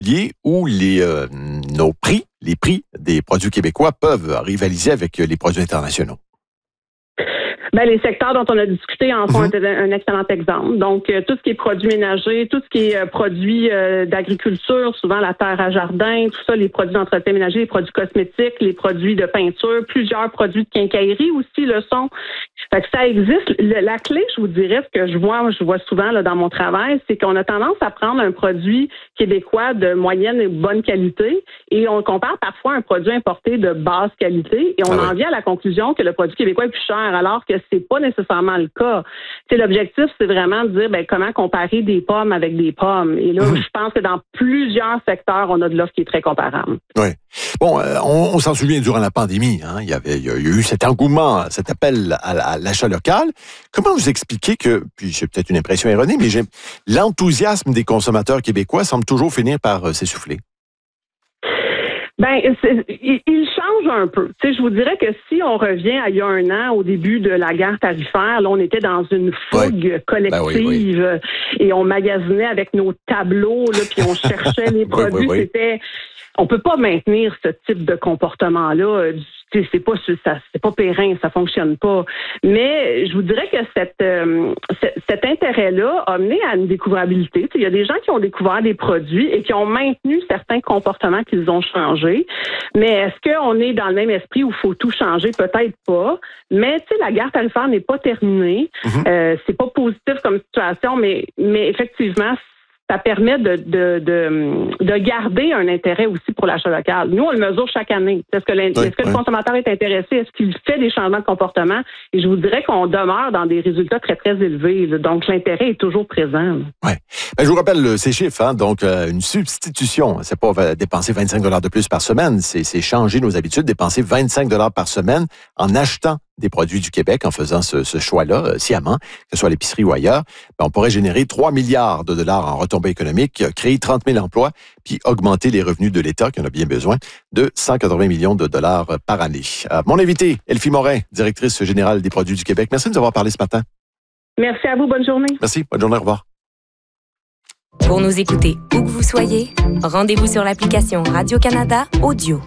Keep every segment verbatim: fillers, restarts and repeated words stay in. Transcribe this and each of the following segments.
où les, euh, nos prix, les prix des produits québécois peuvent rivaliser avec les produits internationaux? Ben, les secteurs dont on a discuté en font mm-hmm. un, un excellent exemple. Donc, euh, tout ce qui est produits ménagers, tout ce qui est euh, produits euh, d'agriculture, souvent la terre à jardin, tout ça, les produits d'entretien ménager, les produits cosmétiques, les produits de peinture, plusieurs produits de quincaillerie aussi le sont. Fait que ça existe. Le, la clé, je vous dirais, ce que je vois, je vois souvent là, dans mon travail, c'est qu'on a tendance à prendre un produit québécois de moyenne et bonne qualité et on compare parfois un produit importé de basse qualité et on ah en oui. vient à la conclusion que le produit québécois est plus cher alors que c'est pas nécessairement le cas. T'sais, l'objectif, c'est vraiment de dire ben, comment comparer des pommes avec des pommes. Et là, mmh. je pense que dans plusieurs secteurs, on a de l'offre qui est très comparable. Oui. Bon, euh, on, on s'en souvient durant la pandémie, hein, il y avait, il y a eu cet engouement, cet appel à, à l'achat local. Comment vous expliquez que, puis j'ai peut-être une impression erronée, mais j'ai, l'enthousiasme des consommateurs québécois semble toujours finir par euh, s'essouffler? Ben, c'est, il, il change un peu. Tu sais, je vous dirais que si on revient à il y a un an, au début de la guerre tarifaire, là, on était dans une fougue ouais. collective ben oui, oui. et on magasinait avec nos tableaux, là, puis on cherchait les produits. Oui, oui, oui. C'était, on peut pas maintenir ce type de comportement-là. C'est, c'est pas ça, c'est pas périn, ça fonctionne pas. Mais je vous dirais que cette, euh, cet intérêt-là a mené à une découvrabilité. Il y a des gens qui ont découvert des produits et qui ont maintenu certains comportements qu'ils ont changés. Mais est-ce qu'on est dans le même esprit où il faut tout changer? Peut-être pas. Mais tu sais, la guerre tarifaire n'est pas terminée. Mm-hmm. Euh, c'est pas positif comme situation, mais, mais effectivement, ça permet de, de, de, de garder un intérêt aussi pour l'achat local. Nous, on le mesure chaque année. Est-ce que, oui, est-ce que oui. le consommateur est intéressé? Est-ce qu'il fait des changements de comportement? Et je vous dirais qu'on demeure dans des résultats très, très élevés. Là. Donc, l'intérêt est toujours présent. Oui. Ben, je vous rappelle ces chiffres. Hein? Donc, euh, une substitution, c'est pas dépenser vingt-cinq dollars de plus par semaine. C'est, c'est changer nos habitudes, dépenser vingt-cinq dollars par semaine en achetant des produits du Québec en faisant ce, ce choix-là euh, sciemment, que ce soit à l'épicerie ou ailleurs. Ben, on pourrait générer trois milliards de dollars en retombées économiques, créer trente mille emplois, puis augmenter les revenus de l'État, qui en a bien besoin, de cent quatre-vingts millions de dollars par année. Euh, mon invité, Elfie Morin, directrice générale des produits du Québec. Merci de nous avoir parlé ce matin. Merci à vous. Bonne journée. Merci. Bonne journée. Au revoir. Pour nous écouter où que vous soyez, rendez-vous sur l'application Radio-Canada Audio.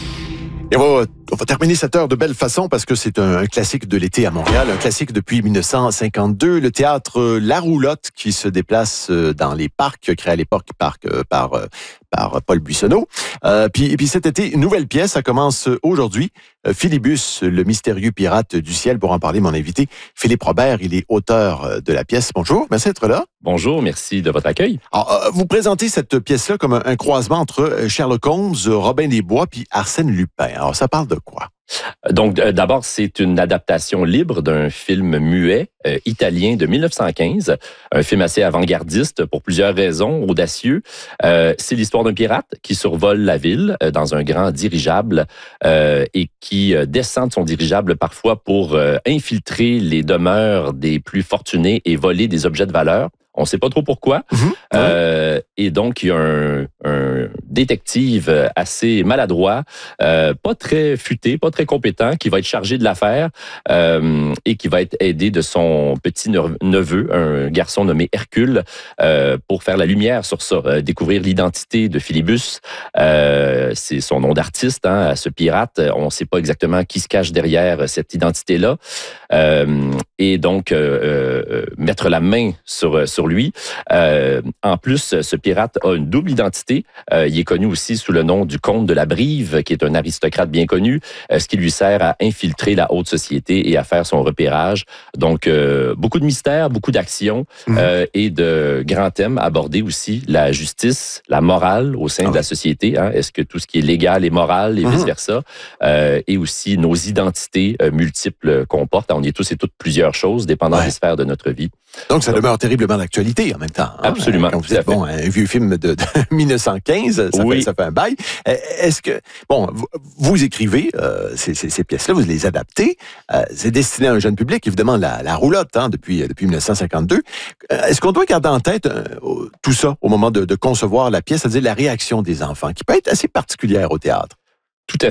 Et on va, on va terminer cette heure de belle façon parce que c'est un, un classique de l'été à Montréal, un classique depuis dix-neuf cent cinquante-deux, le théâtre La Roulotte qui se déplace dans les parcs, créé à l'époque par, par, par Paul Buissonneau. Euh, puis, et puis cet été, une nouvelle pièce, ça commence aujourd'hui, Philibus, le mystérieux pirate du ciel. Pour en parler, mon invité, Philippe Robert, il est auteur de la pièce. Bonjour, merci d'être là. Bonjour, merci de votre accueil. Alors, vous présentez cette pièce-là comme un, un croisement entre Sherlock Holmes, Robin des Bois puis Arsène Lupin. Alors, ça parle de quoi? Donc, euh, d'abord, c'est une adaptation libre d'un film muet euh, italien de dix-neuf cent quinze, un film assez avant-gardiste pour plusieurs raisons, audacieux. Euh, c'est l'histoire d'un pirate qui survole la ville euh, dans un grand dirigeable euh, et qui euh, descend de son dirigeable parfois pour euh, infiltrer les demeures des plus fortunés et voler des objets de valeur. On ne sait pas trop pourquoi. Mmh, euh, ouais. Et donc, il y a un, un détective assez maladroit, euh, pas très futé, pas très compétent, qui va être chargé de l'affaire euh, et qui va être aidé de son petit neveu, un garçon nommé Hercule, euh, pour faire la lumière sur ça, euh, découvrir l'identité de Philibus. Euh, c'est son nom d'artiste, hein, ce pirate. On ne sait pas exactement qui se cache derrière cette identité-là. Euh, et donc, euh, euh, mettre la main sur, sur lui. Euh, en plus, ce pirate a une double identité. Euh, il est connu aussi sous le nom du comte de la Brive, qui est un aristocrate bien connu, euh, ce qui lui sert à infiltrer la haute société et à faire son repérage. Donc, euh, beaucoup de mystères, beaucoup d'action mmh. euh, et de grands thèmes abordés aussi. La justice, la morale au sein ah. de la société. Hein? Est-ce que tout ce qui est légal est moral et mmh. vice-versa? Euh, et aussi nos identités euh, multiples qu'on porte. On y est tous et toutes plusieurs choses, dépendant ouais. des sphères de notre vie. Donc, ça Donc, demeure terriblement d'actualité en même temps. Hein? Absolument. Quand vous dites, bon, un vieux film de, de dix-neuf cent quinze, ça, oui. fait, ça fait un bail. Est-ce que, bon, vous, vous écrivez euh, ces, ces, ces pièces-là, vous les adaptez. Euh, c'est destiné à un jeune public, évidemment, la, la roulotte, hein, depuis, depuis dix-neuf cent cinquante-deux. Est-ce qu'on doit garder en tête euh, tout ça au moment de, de concevoir la pièce, c'est-à-dire la réaction des enfants, qui peut être assez particulière au théâtre? Tout à fait.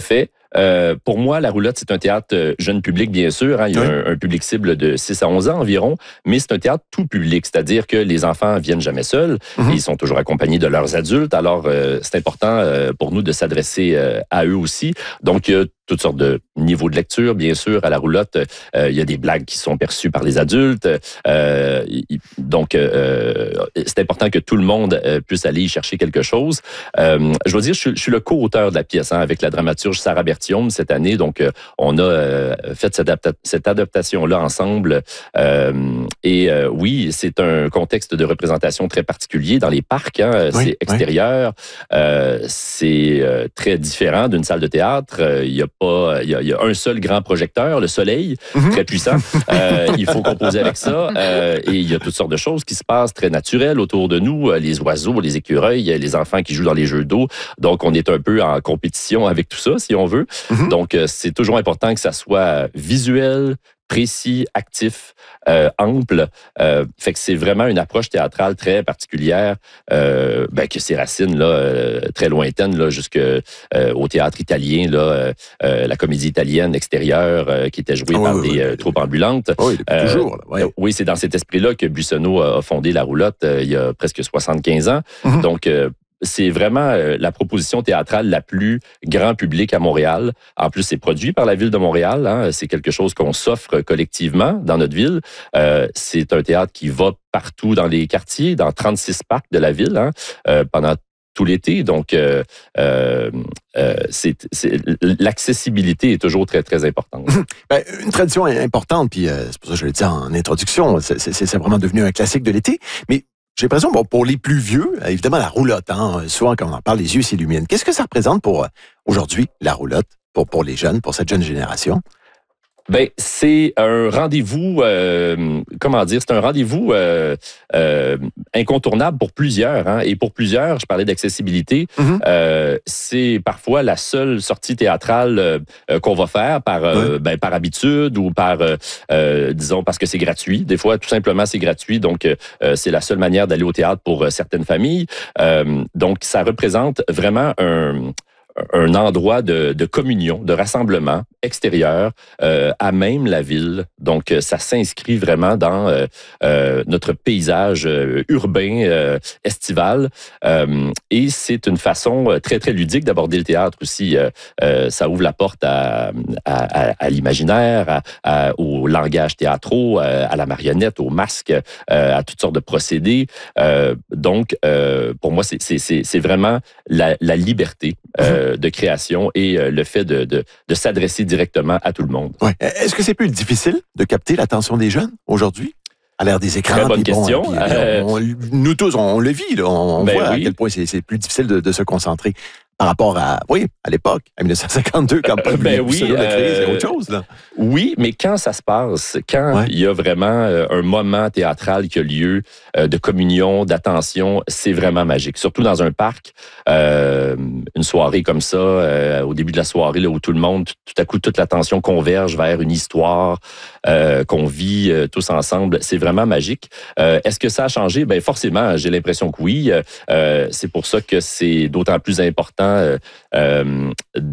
Euh, pour moi, La Roulotte, c'est un théâtre jeune public, bien sûr. Hein. Il y a oui. un, un public cible de six à onze ans environ, mais c'est un théâtre tout public, c'est-à-dire que les enfants viennent jamais seuls. Mm-hmm. Ils sont toujours accompagnés de leurs adultes. Alors, euh, c'est important euh, pour nous de s'adresser euh, à eux aussi. Donc, il y a toutes sortes de niveaux de lecture, bien sûr. À La Roulotte, euh, il y a des blagues qui sont perçues par les adultes. Euh, donc, euh, c'est important que tout le monde euh, puisse aller y chercher quelque chose. Euh, je veux dire, je suis, je suis le co-auteur de la pièce hein, avec la dramaturge Sarah Berthiaume cette année. Donc, euh, on a euh, fait cette, adapta- cette adaptation-là ensemble. Euh, et euh, oui, c'est un contexte de représentation très particulier dans les parcs. Hein, oui, c'est extérieur. Oui. Euh, c'est euh, très différent d'une salle de théâtre. Euh, il y a pas, il y a, il y a un seul grand projecteur, le soleil, mm-hmm. très puissant. Euh, il faut composer avec ça. Euh, et il y a toutes sortes de choses qui se passent très naturelles autour de nous. Les oiseaux, les écureuils, les enfants qui jouent dans les jeux d'eau. Donc, on est un peu en compétition avec tout ça, si on veut. Mm-hmm. Donc, c'est toujours important que ça soit visuel, précis, actif, euh, ample. Euh, fait que c'est vraiment une approche théâtrale très particulière, euh, ben, que ses racines là, euh, très lointaines là, jusqu'au euh, théâtre italien, là, euh, la comédie italienne extérieure euh, qui était jouée oh, par oui, des oui, euh, oui. troupes ambulantes. Oui, depuis euh, toujours. Là, ouais. Oui, c'est dans cet esprit-là que Buissonneau a fondé La Roulotte euh, il y a presque soixante-quinze ans. Mm-hmm. Donc, euh, c'est vraiment euh, la proposition théâtrale la plus grand public à Montréal. En plus, c'est produit par la Ville de Montréal. Hein. C'est quelque chose qu'on s'offre collectivement dans notre ville. Euh, c'est un théâtre qui va partout dans les quartiers, dans trente-six parcs de la ville, hein, euh, pendant tout l'été. Donc, euh, euh, euh, c'est, c'est, l'accessibilité est toujours très, très importante. Ben, une tradition importante, puis euh, c'est pour ça que je l'ai dit en introduction, c'est, c'est, c'est vraiment devenu un classique de l'été. Mais j'ai l'impression, bon, pour les plus vieux, évidemment, la roulotte, hein, souvent quand on en parle, les yeux s'illuminent. Qu'est-ce que ça représente pour, aujourd'hui, la roulotte, pour, pour les jeunes, pour cette jeune génération? Ben, c'est un rendez-vous, euh, comment dire, c'est un rendez-vous euh, euh, incontournable pour plusieurs. Hein, et pour plusieurs, je parlais d'accessibilité, mm-hmm. euh, c'est parfois la seule sortie théâtrale euh, qu'on va faire par, euh, ouais. ben, par habitude ou par, euh, disons, parce que c'est gratuit. Des fois, tout simplement, c'est gratuit. Donc, euh, c'est la seule manière d'aller au théâtre pour certaines familles. Euh, donc, ça représente vraiment un... un endroit de, de communion, de rassemblement extérieur euh, à même la ville. Donc, ça s'inscrit vraiment dans euh, euh, notre paysage euh, urbain, euh, estival. Euh, et c'est une façon très, très ludique d'aborder le théâtre aussi. Euh, euh, ça ouvre la porte à, à, à, à l'imaginaire, à, à, au langage théâtraux, à, à la marionnette, au masque, euh, à toutes sortes de procédés. Euh, donc, euh, pour moi, c'est, c'est, c'est, c'est vraiment la, la liberté euh, de création et euh, le fait de, de, de s'adresser directement à tout le monde. Ouais. Est-ce que c'est plus difficile de capter l'attention des jeunes aujourd'hui? À l'ère des écrans. Très bonne question. Bon, puis, euh... on, nous tous, on, on le vit. Là, on, on ben voit oui. à quel point c'est, c'est plus difficile de, de se concentrer par rapport à, oui, à l'époque, à dix-neuf cent cinquante-deux, quand Paul ben oui, Buissonneau l'a créé, c'est autre chose. Là. Oui, mais quand ça se passe, quand ouais. il y a vraiment euh, un moment théâtral qui a lieu, euh, de communion, d'attention, c'est vraiment magique. Surtout dans un parc, euh, une soirée comme ça, euh, au début de la soirée, là, où tout le monde, tout, tout à coup, toute l'attention converge vers une histoire euh, qu'on vit euh, tous ensemble, c'est vraiment magique. Euh, est-ce que ça a changé? Ben forcément, j'ai l'impression que oui. Euh, c'est pour ça que c'est d'autant plus important Euh, euh,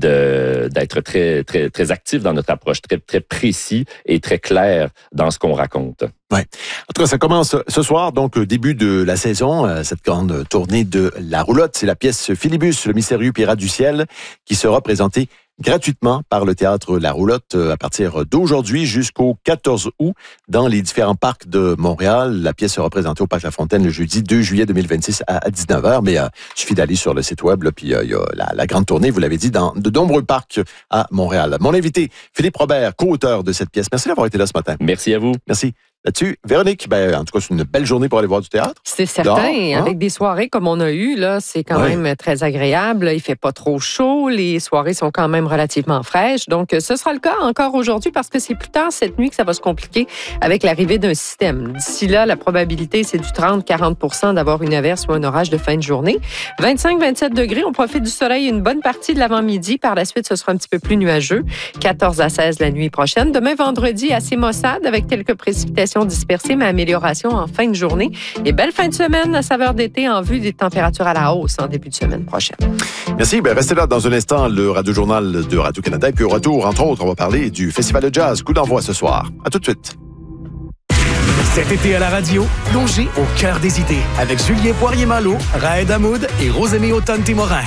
de, d'être très, très, très actif dans notre approche, très, très précis et très clair dans ce qu'on raconte. Ouais. En tout cas, ça commence ce soir, donc début de la saison, cette grande tournée de La Roulotte. C'est la pièce Philibus, le mystérieux pirate du ciel, qui sera présentée gratuitement par le théâtre La Roulotte à partir d'aujourd'hui jusqu'au quatorze août dans les différents parcs de Montréal. La pièce sera présentée au Parc La Fontaine le jeudi deux juillet deux mille vingt-six à dix-neuf heures, mais il euh, suffit d'aller sur le site web, là, puis il euh, y a la, la grande tournée, vous l'avez dit, dans de nombreux parcs à Montréal. Mon invité, Philippe Robert, co-auteur de cette pièce. Merci d'avoir été là ce matin. Merci à vous. Merci. Là-dessus, Véronique, ben, en tout cas, c'est une belle journée pour aller voir du théâtre. C'est certain. Dehors, hein? Avec des soirées comme on a eu, là, c'est quand ouais. même très agréable. Il fait pas trop chaud. Les soirées sont quand même relativement fraîches. Donc, ce sera le cas encore aujourd'hui parce que c'est plus tard cette nuit que ça va se compliquer avec l'arrivée d'un système. D'ici là, la probabilité, c'est du trente à quarante pour cent d'avoir une averse ou un orage de fin de journée. vingt-cinq à vingt-sept degrés. On profite du soleil une bonne partie de l'avant-midi. Par la suite, ce sera un petit peu plus nuageux. quatorze à seize la nuit prochaine. Demain, vendredi, assez maussade avec quelques précipitations précipitations dispersées, mais amélioration en fin de journée. Et belle fin de semaine à saveur d'été en vue des températures à la hausse en début de semaine prochaine. Merci. Ben, restez là dans un instant, le Radio-Journal de Radio-Canada. Et puis au retour, entre autres, on va parler du Festival de jazz. Coup d'envoi ce soir. À tout de suite. Cet été à la radio, plongez au cœur des idées avec Julien Poirier-Malo, Raed Hamoud et Rosemée Automne-Témorin.